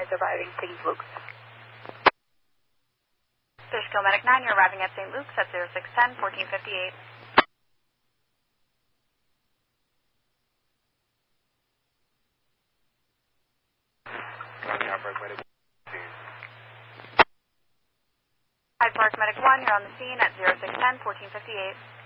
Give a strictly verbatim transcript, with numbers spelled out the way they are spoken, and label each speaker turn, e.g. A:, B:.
A: is arriving Saint Luke's.
B: Fishkill Medic nine, you're arriving at Saint Luke's at zero six one zero, fourteen fifty-eight. Hyde Park Medic one, you're on the scene at zero six one zero, fourteen fifty-eight.